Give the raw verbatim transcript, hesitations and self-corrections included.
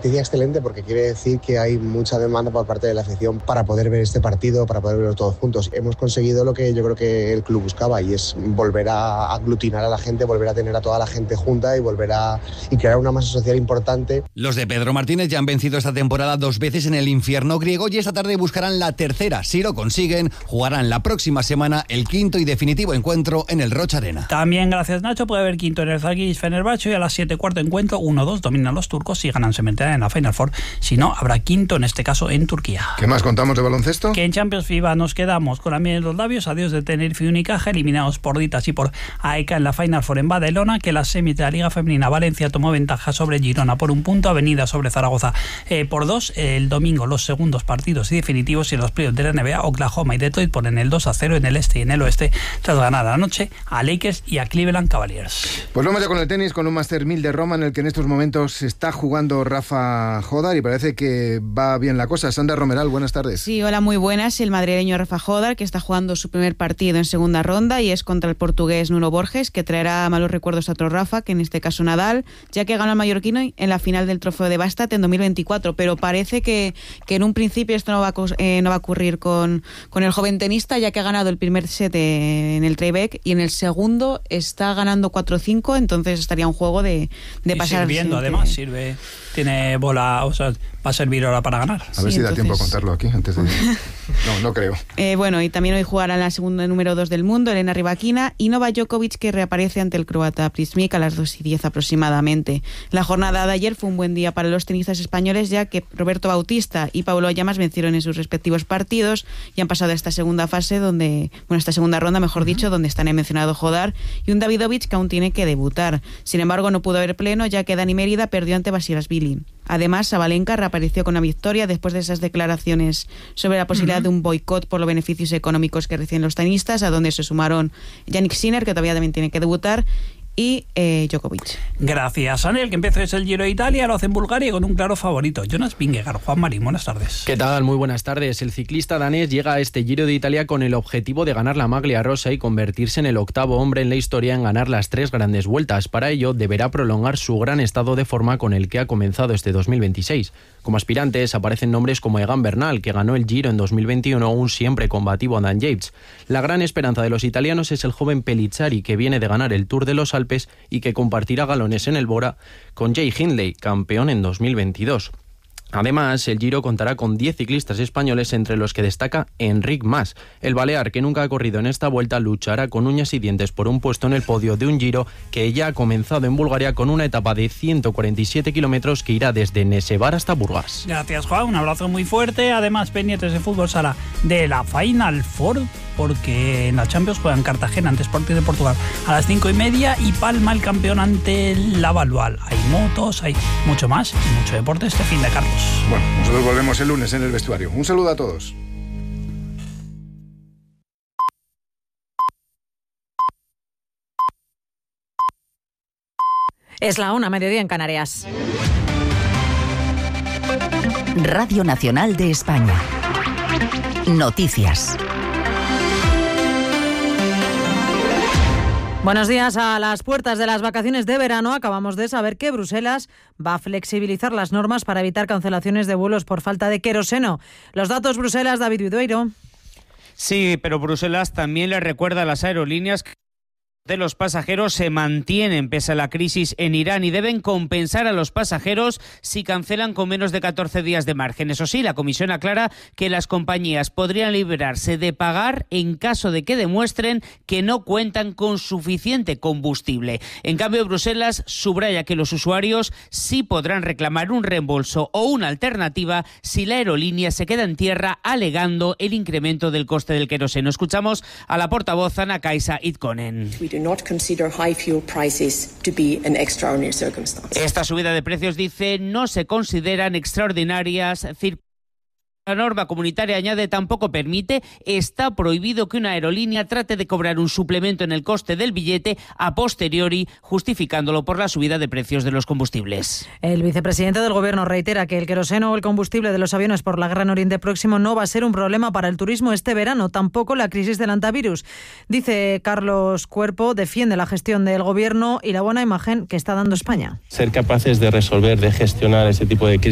noticia excelente porque quiere decir que hay mucha demanda por parte de la afición para poder ver este partido, para poder verlo todos juntos. Hemos conseguido lo que yo creo que el club buscaba y es volver a aglutinar a la gente, volver a tener a toda la gente junta y volver a y crear una masa social importante. Los de Pedro Martínez ya han vencido esta temporada dos veces en el infierno griego y esta tarde buscarán la tercera. Si lo consiguen, jugarán la próxima semana el quinto y definitivo encuentro en el Rocha Arena. También, gracias Nacho, puede haber quinto en el Zalgiris Fenerbahce y a las siete cuarto encuentro uno dos dominan los turcos. Si ganan se meterán en la Final Four, si no habrá quinto en este caso en Turquía. ¿Qué más contamos de baloncesto? Que en Champions FIBA nos quedamos con la miel en los labios. Adiós de Tenerife y Unicaja, eliminados por Ditas y por A E K en la Final Four en Badalona. Que la semi de la Liga Femenina, Valencia tomó ventaja sobre Girona por un punto, Avenida sobre Zaragoza eh, por dos. El domingo los segundos partidos y definitivos y los playoffs de la N B A, Oklahoma y Detroit ponen el dos a cero en el este y en el oeste tras ganar anoche a Lakers y a Cleveland Cavaliers. Pues vamos ya con el tenis, con un Master mil de Roma en el que en estos momentos está jugando Rafa Jodar y parece que va bien la cosa. Sandra Romeral, buenas tardes. Sí, hola, muy buenas. El madrileño Rafa Jodar, que está jugando su primer partido en segunda ronda y es contra el portugués Nuno Borges, que traerá malos recuerdos a otro Rafa, que en este caso Nadal, ya que ganó al mallorquino en la final del Trofeo de Bastat en dos mil veinticuatro, pero parece que, que en un principio esto no va a, eh, no va a ocurrir con, con el joven tenista, ya que ha ganado el primer set en el tie-break y en el segundo está ganando cuatro cinco, entonces estaría un juego de, de y pasar. Sirviendo, además, sirve, tiene bola, o sea, va a servir ahora para ganar. A ver sí, si entonces... da tiempo a contarlo aquí antes de... No, no creo. Eh, bueno, y también hoy jugará en la segunda número dos del mundo, Elena Rybakina, y Novak Djokovic, que reaparece ante el croata Prismic a las dos y diez aproximadamente. La jornada de ayer fue un buen día para los tenistas españoles, ya que Roberto Bautista y Paulo Llamas vencieron en sus respectivos partidos y han pasado a esta segunda fase, donde, bueno, esta segunda ronda, mejor dicho, donde están el mencionado Jodar y un Davidovich que aún tiene que debutar. Sin embargo, no pudo haber pleno, ya que Dani Mérida perdió ante Basilashvili. Además, Sabalenka reapareció con una victoria después de esas declaraciones sobre la posibilidad uh-huh. de un boicot por los beneficios económicos que reciben los tenistas, a donde se sumaron Yannick Sinner, que todavía también tiene que debutar, y eh, Djokovic. Gracias, Anel, que empieza es el Giro de Italia, lo hace en Bulgaria con un claro favorito. Jonas Vingegaard. Juan Marín, buenas tardes. ¿Qué tal? Muy buenas tardes. El ciclista danés llega a este Giro de Italia con el objetivo de ganar la Maglia Rosa y convertirse en el octavo hombre en la historia en ganar las tres grandes vueltas. Para ello, deberá prolongar su gran estado de forma con el que ha comenzado este dos mil veintiséis. Como aspirantes aparecen nombres como Egan Bernal, que ganó el Giro en dos mil veintiuno, o un siempre combativo Dan Yates. La gran esperanza de los italianos es el joven Pellizzari, que viene de ganar el Tour de los Alpes y que compartirá galones en el Bora con Jay Hindley, campeón en dos mil veintidós. Además, el Giro contará con diez ciclistas españoles, entre los que destaca Enric Mas. El balear, que nunca ha corrido en esta vuelta, luchará con uñas y dientes por un puesto en el podio de un Giro que ya ha comenzado en Bulgaria con una etapa de ciento cuarenta y siete kilómetros que irá desde Nesevar hasta Burgas. Gracias, Juan. Un abrazo muy fuerte. Además, pendientes de fútbol sala de la Final Four, porque en la Champions juegan Cartagena ante Sporting de Portugal a las cinco y media y Palma el campeón ante la Valual. Hay motos, hay mucho más y mucho deporte este fin de, Carlos. Bueno, nosotros volvemos el lunes en el vestuario. Un saludo a todos. Es la una, mediodía en Canarias. Radio Nacional de España. Noticias. Buenos días. A las puertas de las vacaciones de verano acabamos de saber que Bruselas va a flexibilizar las normas para evitar cancelaciones de vuelos por falta de queroseno. Los datos, Bruselas, David Vidueiro. Sí, pero Bruselas también le recuerda a las aerolíneas que de los pasajeros se mantienen pese a la crisis en Irán y deben compensar a los pasajeros si cancelan con menos de catorce días de margen. Eso sí, la Comisión aclara que las compañías podrían librarse de pagar en caso de que demuestren que no cuentan con suficiente combustible. En cambio, Bruselas subraya que los usuarios sí podrán reclamar un reembolso o una alternativa si la aerolínea se queda en tierra alegando el incremento del coste del queroseno. Escuchamos a la portavoz Anna-Kaisa Itkonen. Esta subida de precios, dice, no se consideran extraordinarias circunstancias. La norma comunitaria, añade, tampoco permite, está prohibido que una aerolínea trate de cobrar un suplemento en el coste del billete a posteriori, justificándolo por la subida de precios de los combustibles. El vicepresidente del Gobierno reitera que el queroseno o el combustible de los aviones por la guerra en Oriente Próximo no va a ser un problema para el turismo este verano, tampoco la crisis del antivirus. Dice Carlos Cuerpo, defiende la gestión del Gobierno y la buena imagen que está dando España. Ser capaces de resolver, de gestionar este tipo de crisis